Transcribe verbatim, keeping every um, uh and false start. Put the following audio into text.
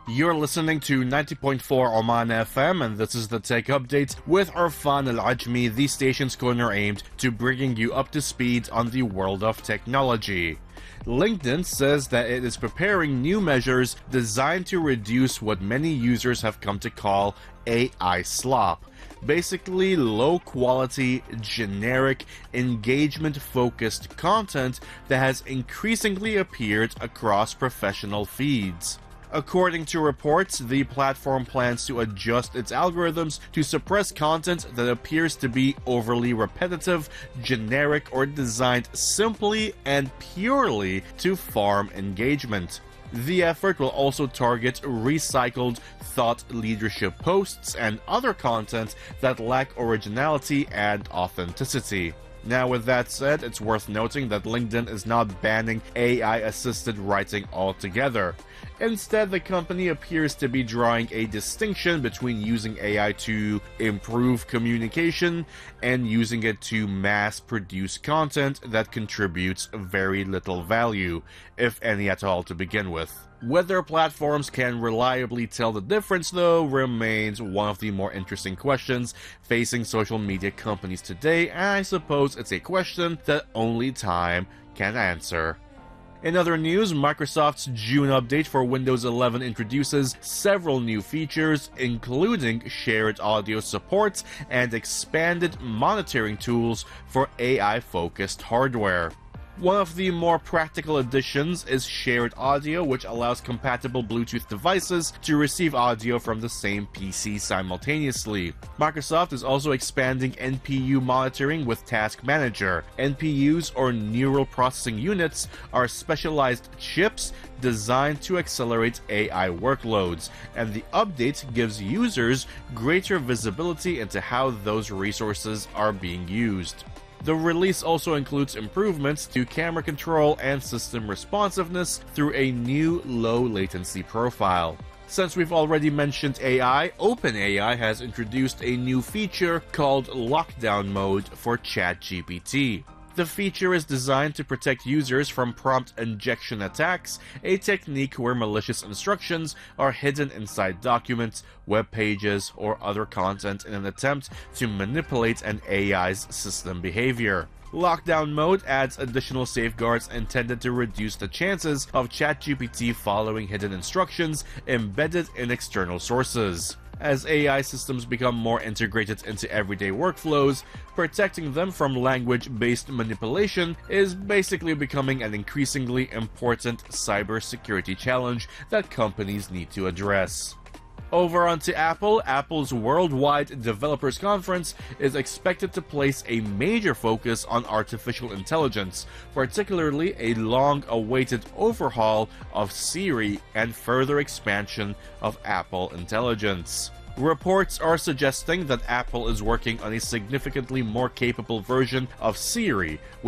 You're listening to ninety point four Oman F M, and this is the Tech Update with Arfan Al-Ajmi, the station's corner aimed to bringing you up to speed on the world of technology. LinkedIn says that it is preparing new measures designed to reduce what many users have come to call A I slop. Basically, low-quality, generic, engagement-focused content that has increasingly appeared across professional feeds. According to reports, the platform plans to adjust its algorithms to suppress content that appears to be overly repetitive, generic, or designed simply and purely to farm engagement. The effort will also target recycled thought leadership posts and other content that lack originality and authenticity. Now, with that said, it's worth noting that LinkedIn is not banning A I-assisted writing altogether. Instead, the company appears to be drawing a distinction between using A I to improve communication and using it to mass-produce content that contributes very little value, if any at all to begin with. Whether platforms can reliably tell the difference, though, remains one of the more interesting questions facing social media companies today, and I suppose it's a question that only time can answer. In other news, Microsoft's June update for Windows eleven introduces several new features, including shared audio support and expanded monitoring tools for A I-focused hardware. One of the more practical additions is shared audio, which allows compatible Bluetooth devices to receive audio from the same P C simultaneously. Microsoft is also expanding N P U monitoring with Task Manager. N P Us, or Neural Processing Units, are specialized chips designed to accelerate A I workloads, and the update gives users greater visibility into how those resources are being used. The release also includes improvements to camera control and system responsiveness through a new low-latency profile. Since we've already mentioned A I, OpenAI has introduced a new feature called Lockdown Mode for ChatGPT. The feature is designed to protect users from prompt injection attacks, a technique where malicious instructions are hidden inside documents, web pages, or other content in an attempt to manipulate an A I's system behavior. Lockdown Mode adds additional safeguards intended to reduce the chances of ChatGPT following hidden instructions embedded in external sources. As A I systems become more integrated into everyday workflows, protecting them from language-based manipulation is basically becoming an increasingly important cybersecurity challenge that companies need to address. Over onto Apple, Apple's Worldwide Developers Conference is expected to place a major focus on artificial intelligence, particularly a long-awaited overhaul of Siri and further expansion of Apple Intelligence. Reports are suggesting that Apple is working on a significantly more capable version of Siri,